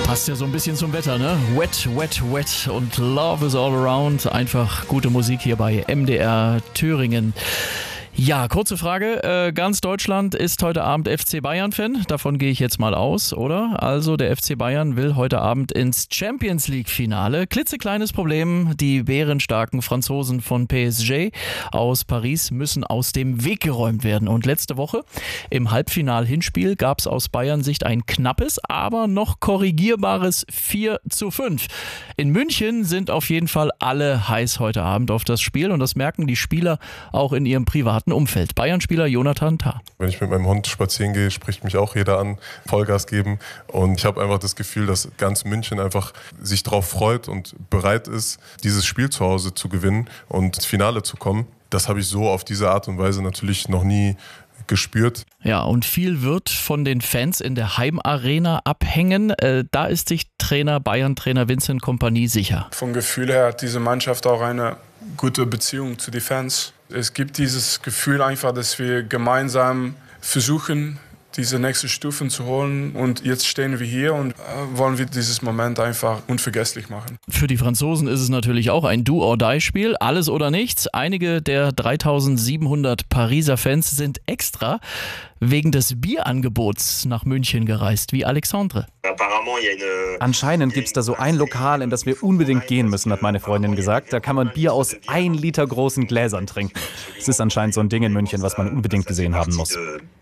Passt ja so ein bisschen zum Wetter, ne? Wet, wet, wet und Love is all around. Einfach gute Musik hier bei MDR Thüringen. Ja, kurze Frage. Ganz Deutschland ist heute Abend FC Bayern-Fan. Davon gehe ich jetzt mal aus, oder? Also der FC Bayern will heute Abend ins Champions-League-Finale. Klitzekleines Problem. Die bärenstarken Franzosen von PSG aus Paris müssen aus dem Weg geräumt werden. Und letzte Woche im Halbfinal-Hinspiel gab es aus Bayern-Sicht ein knappes, aber noch korrigierbares 4:5. In München sind auf jeden Fall alle heiß heute Abend auf das Spiel. Und das merken die Spieler auch in ihrem privaten Umfeld. Bayern-Spieler Jonathan Tah. Wenn ich mit meinem Hund spazieren gehe, spricht mich auch jeder an, Vollgas geben. Und ich habe einfach das Gefühl, dass ganz München einfach sich darauf freut und bereit ist, dieses Spiel zu Hause zu gewinnen und ins Finale zu kommen. Das habe ich so auf diese Art und Weise natürlich noch nie gespürt. Ja, und viel wird von den Fans in der Heimarena abhängen. Da ist sich Bayern-Trainer Vincent Kompany sicher. Vom Gefühl her hat diese Mannschaft auch eine gute Beziehung zu den Fans. Es gibt dieses Gefühl einfach, dass wir gemeinsam versuchen, diese nächste Stufen zu holen. Und jetzt stehen wir hier und wollen wir dieses Moment einfach unvergesslich machen. Für die Franzosen ist es natürlich auch ein Do-or-Die-Spiel. Alles oder nichts. Einige der 3700 Pariser Fans sind extra wegen des Bierangebots nach München gereist, wie Alexandre. Anscheinend gibt es da so ein Lokal, in das wir unbedingt gehen müssen, hat meine Freundin gesagt. Da kann man Bier aus 1 Liter großen Gläsern trinken. Es ist anscheinend so ein Ding in München, was man unbedingt gesehen haben muss.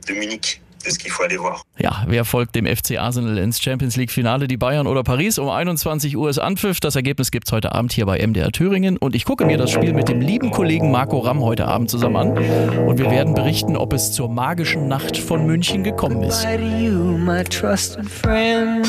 Ja, wer folgt dem FC Arsenal ins Champions-League-Finale? Die Bayern oder Paris? Um 21 Uhr ist Anpfiff. Das Ergebnis gibt's heute Abend hier bei MDR Thüringen. Und ich gucke mir das Spiel mit dem lieben Kollegen Marco Ramm heute Abend zusammen an. Und wir werden berichten, ob es zur magischen Nacht von München gekommen ist.